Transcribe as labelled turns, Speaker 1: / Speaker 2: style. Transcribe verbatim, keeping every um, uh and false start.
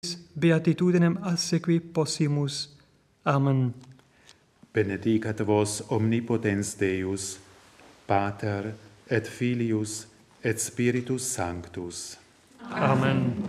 Speaker 1: beatitudinem assequi possimus. Amen.
Speaker 2: Benedicat vos omnipotens Deus, Pater et Filius et Spiritus Sanctus.
Speaker 1: Amen.